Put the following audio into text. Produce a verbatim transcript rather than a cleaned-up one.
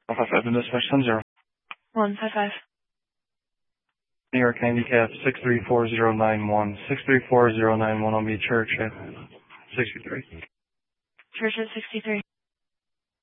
one five five in dispatch, ten zero. one five five. New York handicap six three four zero nine one. six three four zero nine one will be church at sixty-three. Church at sixty-three.